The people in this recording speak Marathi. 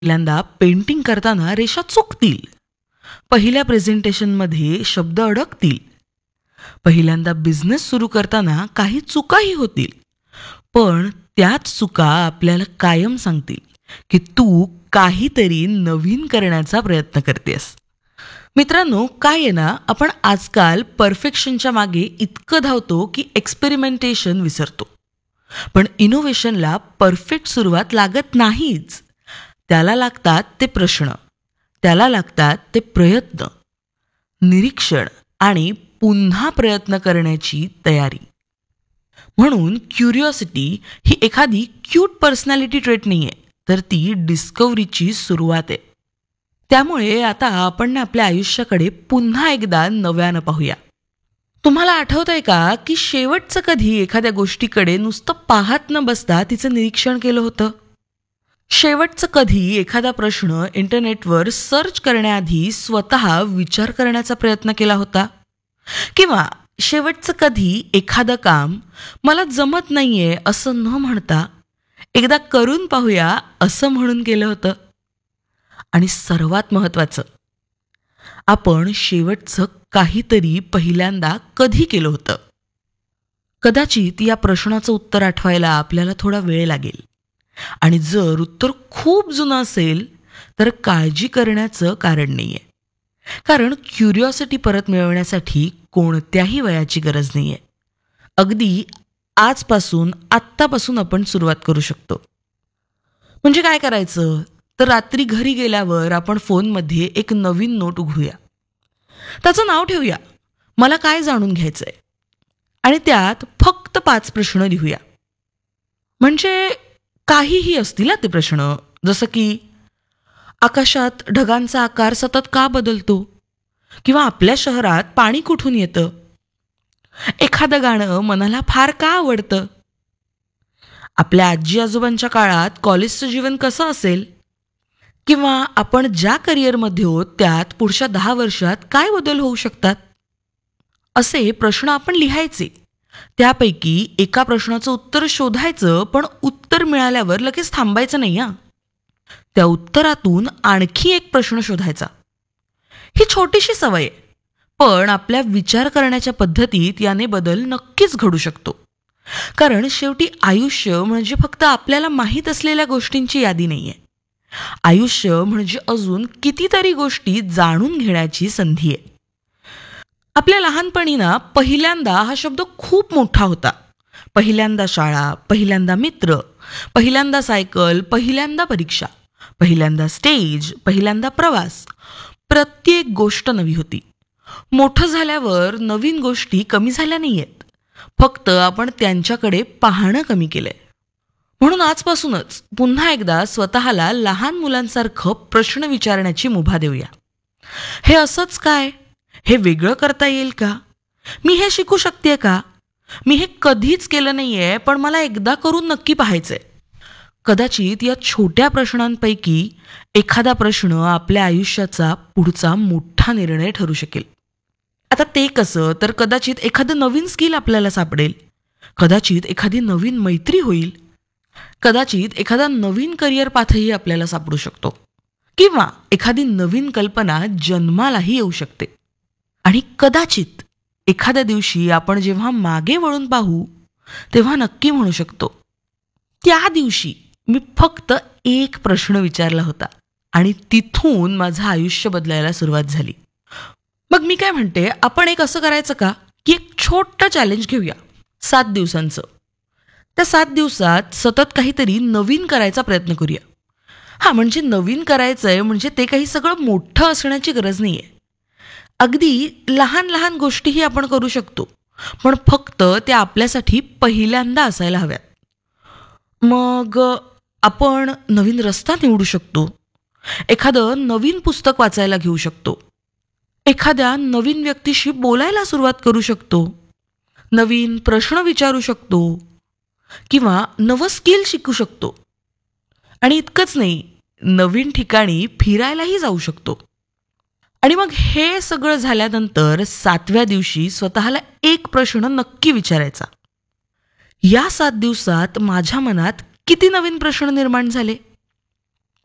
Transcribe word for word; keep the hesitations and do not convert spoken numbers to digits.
पहिल्यांदा पेंटिंग करताना रेषा चुकतील, पहिल्या प्रेझेंटेशनमध्ये शब्द अडकतील, पहिल्यांदा बिझनेस सुरू करताना काही चुकाही होतील, पण त्याच चुका आपल्याला कायम सांगतील की तू काहीतरी नवीन करण्याचा प्रयत्न करतेस. मित्रांनो, काय आहे ना, आपण आजकाल परफेक्शनच्या मागे इतकं धावतो की एक्सपेरिमेंटेशन विसरतो. पण इनोव्हेशनला परफेक्ट सुरुवात लागत नाहीच. त्याला लागतात ते प्रश्न, त्याला लागतात ते प्रयत्न, निरीक्षण आणि पुन्हा प्रयत्न करण्याची तयारी. म्हणून क्युरिओसिटी ही एखादी क्यूट पर्सनॅलिटी ट्रेट नाही आहे, तर ती डिस्कव्हरीची सुरुवात आहे. त्यामुळे आता आपण आपल्या आयुष्याकडे पुन्हा एकदा नव्यानं पाहूया. तुम्हाला आठवतंय का की शेवटचं कधी एखाद्या गोष्टीकडे नुसतं पाहत न बसता तिचं निरीक्षण केलं होतं? शेवटचं कधी एखादा प्रश्न इंटरनेटवर सर्च करण्याआधी स्वतः विचार करण्याचा प्रयत्न केला होता? किंवा शेवटचं कधी एखादं काम मला जमत नाहीये असं न म्हणता एकदा करून पाहूया असं म्हणून केलं होतं? आणि सर्वात महत्त्वाचं, आपण शेवटचं काहीतरी पहिल्यांदा कधी केलं होतं? कदाचित या प्रश्नाचं उत्तर आठवायला आपल्याला थोडा वेळ लागेल. आणि जर उत्तर खूप जुनं असेल तर काळजी करण्याचं कारण नाहीये. कारण क्युरिओसिटी परत मिळवण्यासाठी कोणत्याही वयाची गरज नाहीये. अगदी आजपासून, आत्तापासून आपण सुरुवात करू शकतो. म्हणजे काय करायचं तर रात्री घरी गेल्यावर आपण फोनमध्ये एक नवीन नोट उघडूया. त्याचं नाव ठेवूया, मला काय जाणून घ्यायचंय, आणि त्यात फक्त पाच प्रश्न लिहूया. म्हणजे काहीही असतील ना ते प्रश्न, जसं की आकाशात ढगांचा आकार सतत का बदलतो, किंवा आपल्या शहरात पाणी कुठून येतं, एखादं गाणं मनाला फार का आवडतं, आपल्या आजी आजोबांच्या काळात कॉलेजचं जीवन कसं असेल, किंवा आपण ज्या करिअरमध्ये आहोत त्यात पुढच्या दहा वर्षात काय बदल होऊ शकतात. असे प्रश्न आपण लिहायचे. त्यापैकी एका प्रश्नाचं उत्तर शोधायचं, पण उत्तर मिळाल्यावर लगेच थांबायचं नाही हा. त्या उत्तरातून आणखी एक प्रश्न शोधायचा. ही छोटीशी सवय आहे, पण आपल्या विचार करण्याच्या पद्धतीत याने बदल नक्कीच घडू शकतो. कारण शेवटी आयुष्य म्हणजे फक्त आपल्याला माहीत असलेल्या गोष्टींची यादी नाहीये. आयुष्य म्हणजे अजून कितीतरी गोष्टी जाणून घेण्याची संधी आहे. आपल्या लहानपणी ना पहिल्यांदा हा शब्द खूप मोठा होता. पहिल्यांदा शाळा, पहिल्यांदा मित्र, पहिल्यांदा सायकल, पहिल्यांदा परीक्षा, पहिल्यांदा स्टेज, पहिल्यांदा प्रवास. प्रत्येक गोष्ट नवी होती. मोठं झाल्यावर नवीन गोष्टी कमी झाल्या नाहीयेत, फक्त आपण त्यांच्याकडे पाहणं कमी केलंय. म्हणून आजपासूनच पुन्हा एकदा स्वतःला लहान मुलांसारखं प्रश्न विचारण्याची मुभा देऊया. हे असंच काय? हे वेगळं करता येईल का? मी हे शिकू शकते का? मी हे कधीच केलं नाहीये, पण मला एकदा करून नक्की पाहायचंय. कदाचित या छोट्या प्रश्नांपैकी एखादा प्रश्न आपल्या आयुष्याचा पुढचा मोठा निर्णय ठरू शकेल. आता ते कसं तर कदाचित एखादं नवीन स्किल आपल्याला सापडेल, कदाचित एखादी नवीन मैत्री होईल, कदाचित एखादा नवीन करिअर पाथही आपल्याला सापडू शकतो, किंवा एखादी नवीन कल्पना जन्मालाही येऊ शकते. आणि कदाचित एखाद्या दिवशी आपण जेव्हा मागे वळून पाहू तेव्हा नक्की म्हणू शकतो, त्या दिवशी मी फक्त एक प्रश्न विचारला होता आणि तिथून माझं आयुष्य बदलायला सुरुवात झाली. मग मी काय म्हणते, आपण एक असं करायचं का की एक छोटं चॅलेंज घेऊया, सात दिवसांचं. त्या सात दिवसात सतत काहीतरी नवीन करायचा प्रयत्न करूया. हा म्हणजे नवीन करायचंय म्हणजे ते काही सगळं मोठं असण्याची गरज नाहीये. अगदी लहान लहान गोष्टीही आपण करू शकतो, पण फक्त त्या आपल्यासाठी पहिल्यांदा असायला हव्यात. मग आपण नवीन रस्ता निवडू शकतो, एखादं नवीन पुस्तक वाचायला घेऊ शकतो, एखाद्या नवीन व्यक्तीशी बोलायला सुरुवात करू शकतो, नवीन प्रश्न विचारू शकतो, किंवा नवं स्किल शिकू शकतो. आणि इतकंच नाही, नवीन ठिकाणी फिरायलाही जाऊ शकतो. आणि मग हे सगळं झाल्यानंतर सातव्या दिवशी स्वतःला एक प्रश्न नक्की विचारायचा, या सात दिवसात माझ्या मनात किती नवीन प्रश्न निर्माण झाले,